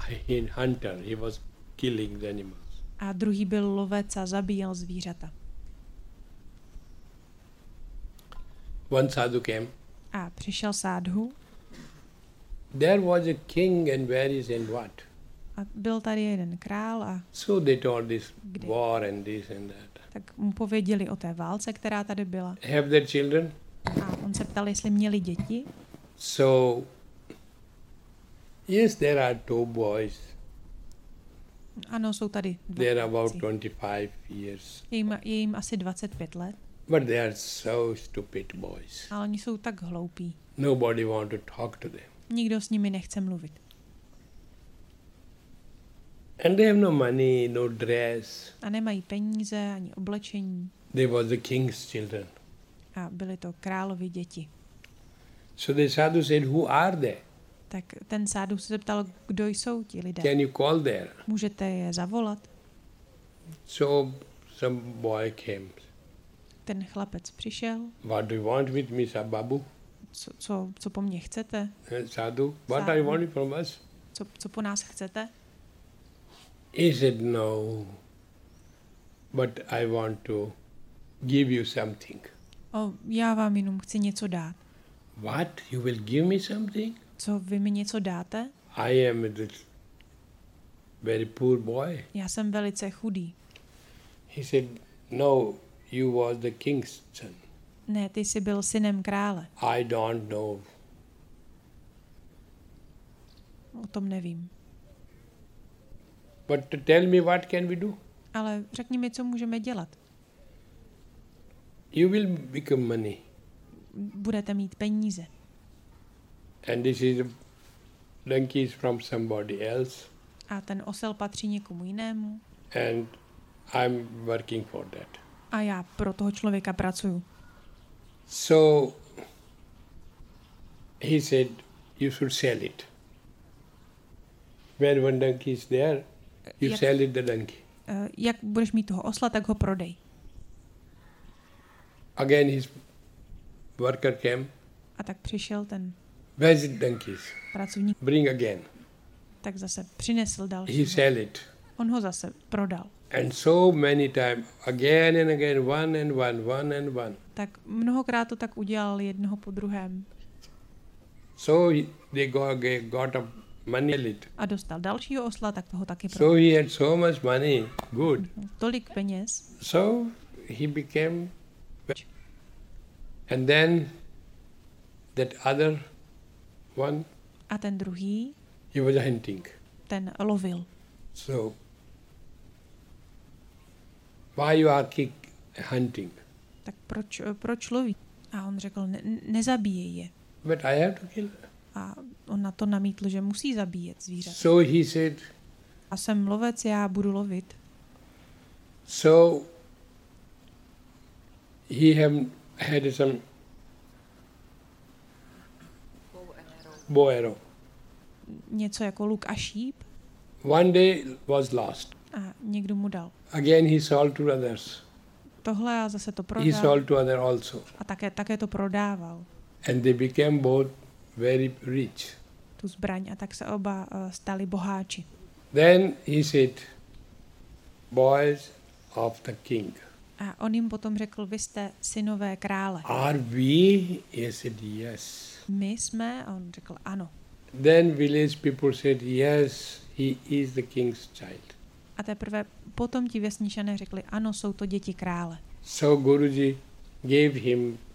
hunter. He was killing the animals. A druhý byl lovec a zabíjel zvířata. One sadhu came. A přišel sádhu There was a king and where is and what. a byl tady jeden král a So they told this Kde? war and this and that. tak mu pověděli o té válce, která tady byla. Have their children? A on se ptal, jestli měli děti. So, yes, there are two boys. Ano, jsou tady dva They're about chlapci. 25 years. Je jim asi 25 let, But they are so stupid boys. ale oni jsou tak hloupí. Nobody want to talk to them. Nikdo s nimi nechce mluvit. And they have no money, no dress. A nemají peníze ani oblečení. They was the king's children. A byly to královy děti. So the sadhu said, who are they? Tak ten sádu se zeptal, kdo jsou ti lidé. Can you call there? Můžete je zavolat? So some boy came. Ten chlapec přišel. What do you want with me, Babu? Co po mně chcete? Sadhu, what Sadhu. are you wanting from us? Co po nás chcete? He said, no, but I want to give you something. Já vám jenom chci něco dát. What? You will give me something? Co, vy mi něco dáte? I am a very poor boy. Já jsem velice chudý. He said, no, you was the king's son. Ne, ty jsi byl synem krále. I don't know. O tom nevím. But tell me, what can we do? Ale řekni mi, co můžeme dělat. You will become money. Budete mít peníze. And this is donkey is from somebody else. A ten osel patří někomu jinému. And I'm working for that. A já pro toho člověka pracuju. So he said, you should sell it. When one donkey is there, you Jak- sell it the donkey. Jak budeš mít toho osla, tak ho prodej. Again his worker came, A tak přišel ten where's the donkeys? pracovník, Bring again. tak zase přinesl He další. sell it. On ho zase prodal. And so many times, again and again, one and one, one and one. Tak mnohokrát to tak udělal jednoho po druhém. So they got a money lit. A dostal dalšího osla, tak toho taky So prodal. he had so much money, good. Tolik peněz. So he became, and then that other one, A ten druhý, he was hunting. ten lovil. So why you are hunting? Tak proč loví? A on řekl, nezabíjej je. But I have to kill. A on na to namítl, že musí zabíjet zvířata. So he said, A jsem lovec, já budu lovit. so he had some bow arrow. Něco jako luk a šíp. One day was lost. A někdo mu dal Again he sold to others. tohle a zase to He prodal. sold to others also. A také to prodával, And they became both very rich. tu zbraň. A tak se oba stali boháči. Then he said, boys of the king, A on jim potom řekl, vy jste synové krále. are we? He said, yes. My jsme? A on řekl, ano. Then village people said, yes, he is the king's child. A teprve potom ti vesničané řekli, ano, jsou to děti krále. So Guruji gave him